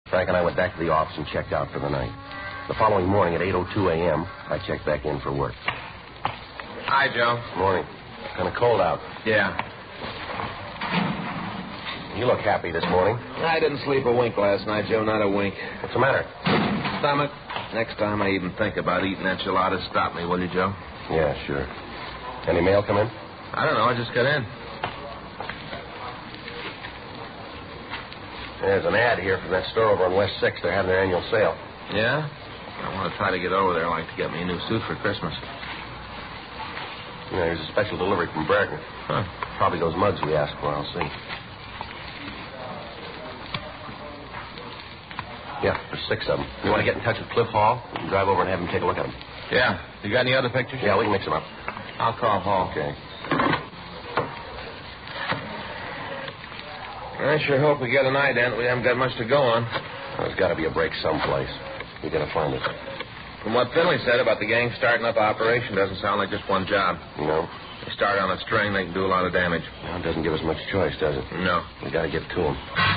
Frank and I went back to the office and checked out for the night. The following morning at 8:02 a.m., I checked back in for work. Hi, Joe. Morning. Kind of cold out. Yeah. You look happy this morning. I didn't sleep a wink last night, Joe, not a wink. What's the matter? Stomach. Next time I even think about eating enchiladas, stop me, will you, Joe? Yeah, sure. Any mail come in? I don't know. I just got in. There's an ad here from that store over on West 6th. They're having their annual sale. Yeah? I want to try to get over there. I'd like to get me a new suit for Christmas. Yeah, there's a special delivery from Brereton. Huh. Probably those mugs we asked for. I'll see. Yeah, there's 6 of them. You want to get in touch with Cliff Hall? We can drive over and have him take a look at them. Yeah. You got any other pictures? Yeah, we can mix them up. I'll call Hall. Okay. I sure hope we get an ident. We haven't got much to go on. Well, there's got to be a break someplace. We got to find it. From what Finley said about the gang starting up operation, doesn't sound like just one job. No. They start on a string, they can do a lot of damage. Well, it doesn't give us much choice, does it? No. We got to get to them.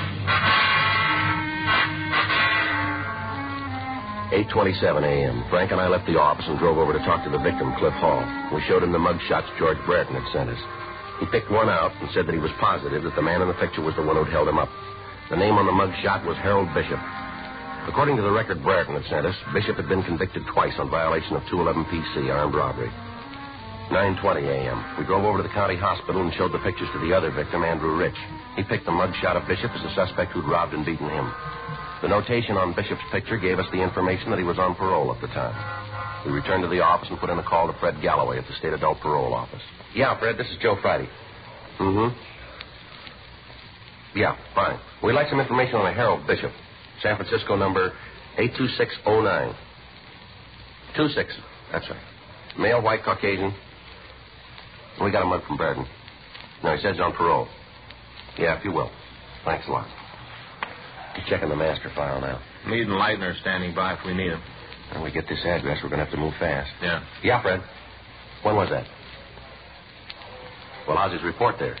8:27 a.m. Frank and I left the office and drove over to talk to the victim, Cliff Hall. We showed him the mug shots George Brereton had sent us. He picked one out and said that he was positive that the man in the picture was the one who'd held him up. The name on the mug shot was Harold Bishop. According to the record Brereton had sent us, Bishop had been convicted twice on violation of 211 PC, armed robbery. 9:20 a.m. We drove over to the county hospital and showed the pictures to the other victim, Andrew Rich. He picked the mug shot of Bishop as the suspect who'd robbed and beaten him. The notation on Bishop's picture gave us the information that he was on parole at the time. We returned to the office and put in a call to Fred Galloway at the State Adult Parole Office. Yeah, Fred, this is Joe Friday. Mm-hmm. Yeah, fine. We'd like some information on a Harold Bishop. San Francisco number 82609. 26, that's right. Male, white, Caucasian. We got a mug from Brereton. No, he says he's on parole. Yeah, if you will. Thanks a lot. He's checking the master file now. Meade and Leitner standing by if we need him. When we get this address, we're going to have to move fast. Yeah. Yeah, Fred. When was that? Well, how's his report there?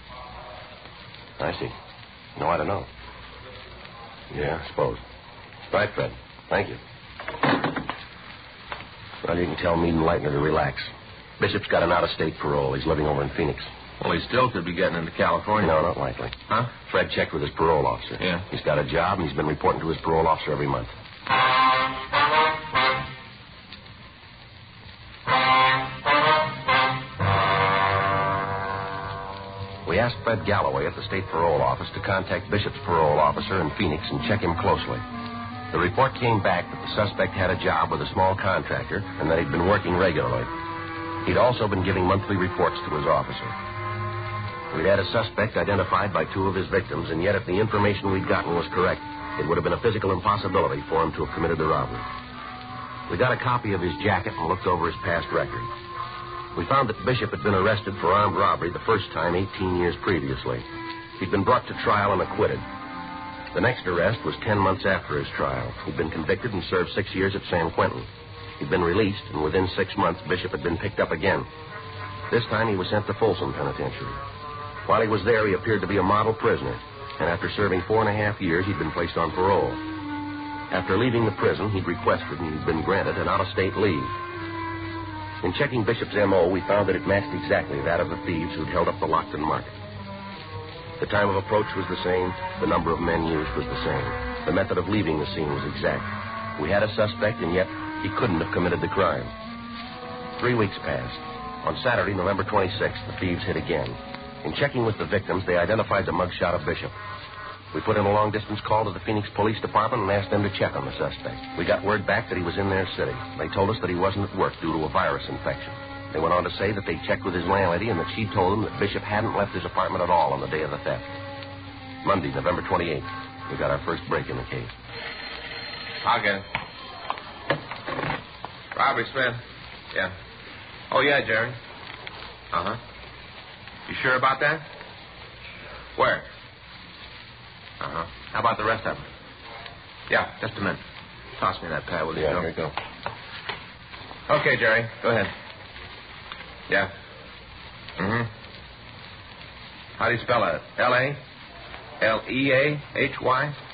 I see. No, I don't know. Yeah, I suppose. Right, Fred. Thank you. Well, you can tell Meade and Leitner to relax. Bishop's got an out-of-state parole. He's living over in Phoenix. Well, he still could be getting into California. No, not likely. Huh? Fred checked with his parole officer. Yeah. He's got a job, and he's been reporting to his parole officer every month. We asked Fred Galloway at the state parole office to contact Bishop's parole officer in Phoenix and check him closely. The report came back that the suspect had a job with a small contractor and that he'd been working regularly. He'd also been giving monthly reports to his officer. We'd had a suspect identified by 2 of his victims, and yet if the information we'd gotten was correct, it would have been a physical impossibility for him to have committed the robbery. We got a copy of his jacket and looked over his past record. We found that Bishop had been arrested for armed robbery the first time 18 years previously. He'd been brought to trial and acquitted. The next arrest was 10 months after his trial. He'd been convicted and served 6 years at San Quentin. He'd been released, and within 6 months, Bishop had been picked up again. This time he was sent to Folsom Penitentiary. While he was there, he appeared to be a model prisoner, and after serving 4.5 years, he'd been placed on parole. After leaving the prison, he'd requested and he'd been granted an out-of-state leave. In checking Bishop's M.O., we found that it matched exactly that of the thieves who'd held up the Lockton Market. The time of approach was the same. The number of men used was the same. The method of leaving the scene was exact. We had a suspect, and yet he couldn't have committed the crime. 3 weeks passed. On Saturday, November 26th, the thieves hit again. In checking with the victims, they identified the mugshot of Bishop. We put in a long-distance call to the Phoenix Police Department and asked them to check on the suspect. We got word back that he was in their city. They told us that he wasn't at work due to a virus infection. They went on to say that they checked with his landlady and that she told them that Bishop hadn't left his apartment at all on the day of the theft. Monday, November 28th, we got our first break in the case. I'll get it. Robert Smith. Yeah. Oh, yeah, Jerry. Uh-huh. You sure about that? Where? Uh-huh. How about the rest of them? Yeah, just a minute. Toss me that pad, will you? Yeah, here you go. Okay, Jerry. Go ahead. Yeah. Mm-hmm. How do you spell that? L-A? L-E-A-H-Y?